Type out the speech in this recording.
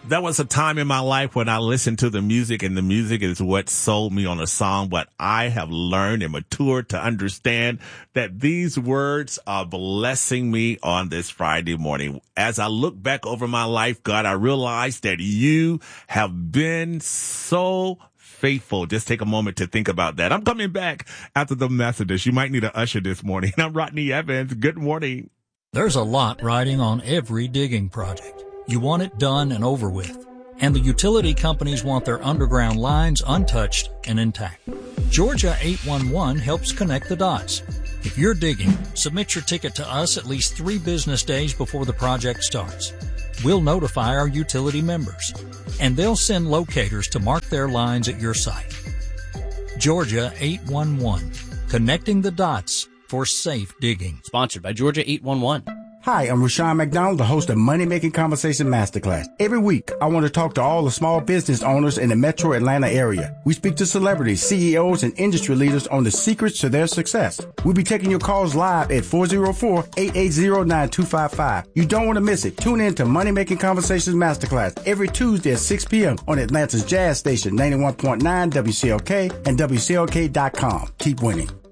There was a time in my life when I listened to the music, and the music is what sold me on a song. But I have learned and matured to understand that these words are blessing me on this Friday morning. As I look back over my life, God, I realize that you have been so faithful. Just take a moment to think about that. I'm coming back after the Methodist. You might need an usher this morning. I'm Rodney Evans. Good morning. There's a lot riding on every digging project. You want it done and over with. And the utility companies want their underground lines untouched and intact. Georgia 811 helps connect the dots. If you're digging, submit your ticket to us at least 3 business days before the project starts. We'll notify our utility members, and they'll send locators to mark their lines at your site. Georgia 811, connecting the dots for safe digging. Sponsored by Georgia 811. Hi, I'm Rashawn McDonald, the host of Money Making Conversation Masterclass. Every week, I want to talk to all the small business owners in the metro Atlanta area. We speak to celebrities, CEOs, and industry leaders on the secrets to their success. We'll be taking your calls live at 404-880-9255. You don't want to miss it. Tune in to Money Making Conversations Masterclass every Tuesday at 6 p.m. on Atlanta's Jazz Station, 91.9 WCLK and WCLK.com. Keep winning.